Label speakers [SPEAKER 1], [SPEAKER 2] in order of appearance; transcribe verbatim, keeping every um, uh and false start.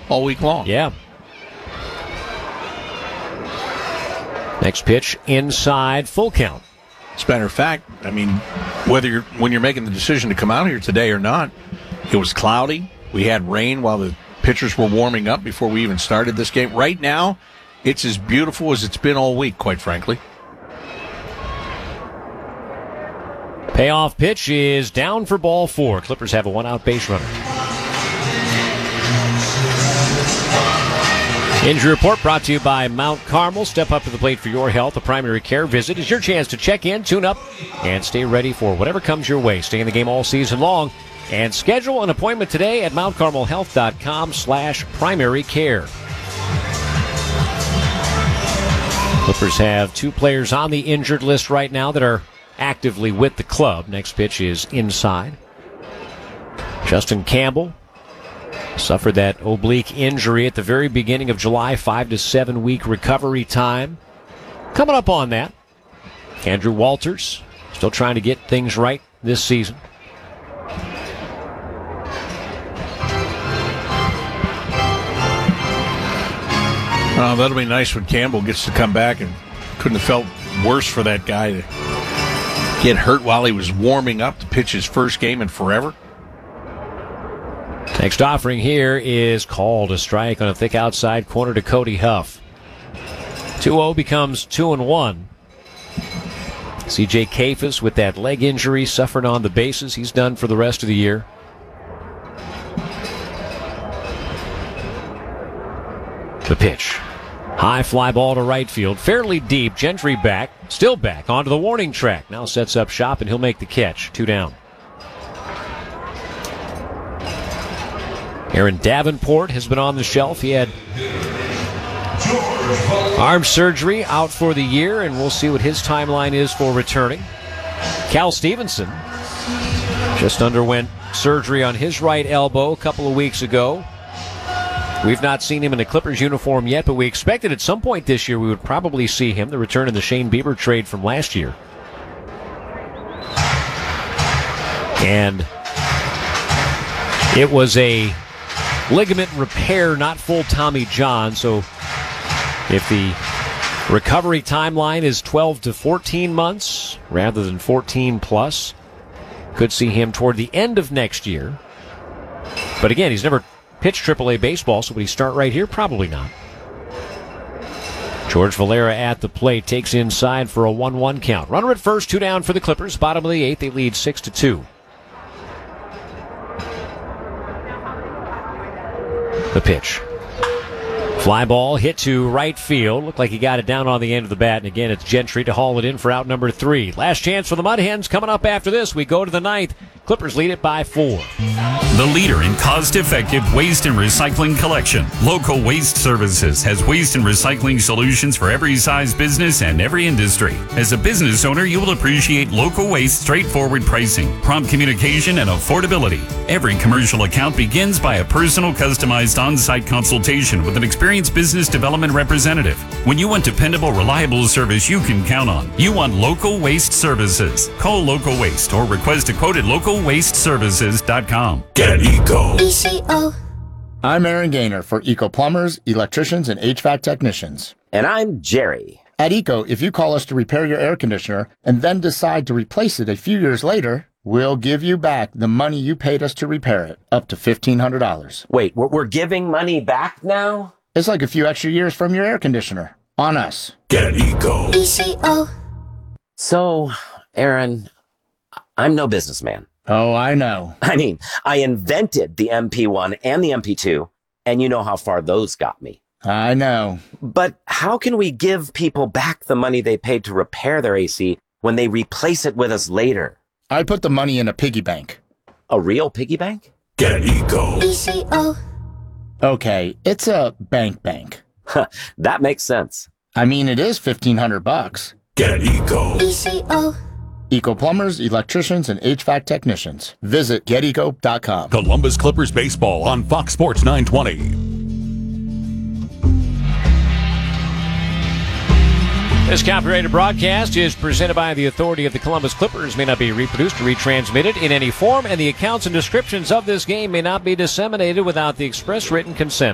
[SPEAKER 1] all week long.
[SPEAKER 2] Yeah. Next pitch, inside, full count.
[SPEAKER 1] As a matter of fact, I mean, whether you're, when you're making the decision to come out here today or not, it was cloudy. We had rain while the pitchers were warming up before we even started this game. Right now, it's as beautiful as it's been all week, quite frankly.
[SPEAKER 2] Payoff pitch is down for ball four. Clippers have a one-out base runner. Injury report brought to you by Mount Carmel. Step up to the plate for your health. A primary care visit is your chance to check in, tune up, and stay ready for whatever comes your way. Stay in the game all season long. And schedule an appointment today at mount carmel health dot com slash primary care. Clippers have two players on the injured list right now that are actively with the club. Next pitch is inside. Justin Campbell suffered that oblique injury at the very beginning of July, five to seven week recovery time. Coming up on that, Andrew Walters still trying to get things right this season.
[SPEAKER 1] Uh, that'll be nice when Campbell gets to come back, and couldn't have felt worse for that guy to get hurt while he was warming up to pitch his first game in forever.
[SPEAKER 2] Next offering here is called a strike on a thick outside corner to Cody Huff. two oh becomes two and one. C J Kafis with that leg injury suffered on the bases. He's done for the rest of the year. The pitch. High fly ball to right field. Fairly deep. Gentry back. Still back onto the warning track. Now sets up shop and he'll make the catch. Two down. Aaron Davenport has been on the shelf. He had arm surgery, out for the year, and we'll see what his timeline is for returning. Cal Stevenson just underwent surgery on his right elbow a couple of weeks ago. We've not seen him in a Clippers uniform yet, but we expected at some point this year we would probably see him, the return of the Shane Bieber trade from last year. And it was a ligament repair, not full Tommy John, so if the recovery timeline is twelve to fourteen months rather than fourteen plus, could see him toward the end of next year. But again, he's never pitched triple A baseball, so would he start right here? Probably not. George Valera at the plate, takes inside for a one one count. Runner at first, two down for the Clippers. Bottom of the eighth, they lead six to two. The pitch. Fly ball hit to right field. Looked like he got it down on the end of the bat. And again, it's Gentry to haul it in for out number three. Last chance for the Mud Hens coming up after this. We go to the ninth. Clippers lead it by four.
[SPEAKER 3] The leader in cost-effective waste and recycling collection. Local Waste Services has waste and recycling solutions for every size business and every industry. As a business owner, you will appreciate Local Waste straightforward pricing, prompt communication, and affordability. Every commercial account begins by a personal, customized on-site consultation with an experienced business development representative. When you want dependable, reliable service you can count on, you want Local Waste Services. Call Local Waste or request a quote at local waste services dot com.
[SPEAKER 4] Get Eco.
[SPEAKER 5] E C O.
[SPEAKER 6] I'm Aaron Gaynor for Eco Plumbers, Electricians, and H V A C Technicians.
[SPEAKER 7] And I'm Jerry.
[SPEAKER 6] At Eco, if you call us to repair your air conditioner and then decide to replace it a few years later, we'll give you back the money you paid us to repair it, up to fifteen hundred dollars.
[SPEAKER 7] Wait, we're, we're giving money back now?
[SPEAKER 6] It's like a few extra years from your air conditioner. On us.
[SPEAKER 4] Get Eco.
[SPEAKER 5] E C O.
[SPEAKER 7] So, Aaron, I'm no businessman.
[SPEAKER 6] Oh, I know.
[SPEAKER 7] I mean, I invented the M P one and the M P two, and you know how far those got me.
[SPEAKER 6] I know.
[SPEAKER 7] But how can we give people back the money they paid to repair their A C when they replace it with us later?
[SPEAKER 6] I put the money in a piggy bank.
[SPEAKER 7] A real piggy bank?
[SPEAKER 4] Get Eco.
[SPEAKER 5] E C O.
[SPEAKER 6] Okay, it's a bank bank.
[SPEAKER 7] That makes sense.
[SPEAKER 6] I mean, it is fifteen hundred bucks.
[SPEAKER 4] Get Eco.
[SPEAKER 5] E C O.
[SPEAKER 6] Eco Plumbers, Electricians, and H V A C Technicians. Visit get eco dot com.
[SPEAKER 4] Columbus Clippers baseball on Fox Sports nine twenty.
[SPEAKER 2] This copyrighted broadcast is presented by the authority of the Columbus Clippers, may not be reproduced or retransmitted in any form, and the accounts and descriptions of this game may not be disseminated without the express written consent